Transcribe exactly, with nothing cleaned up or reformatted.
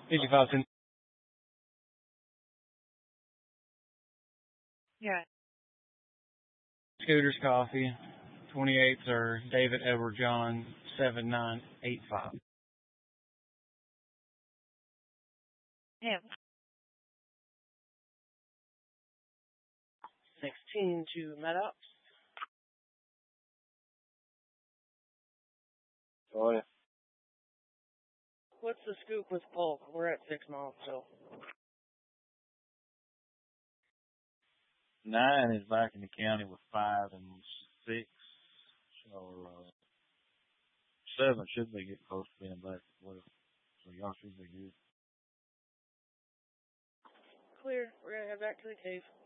fifty-five cents. Yeah. Scooters Coffee, twenty-eight, sir. David Edward John, seven nine eight five. Yeah. sixteen to Maddox. Oh, yeah. What's the scoop with Polk? We're at six miles, so. Nine is back in the county with five and six. So, uh, seven should be getting close to being back as well. So y'all should be good. Clear. We're going to head back to the cave.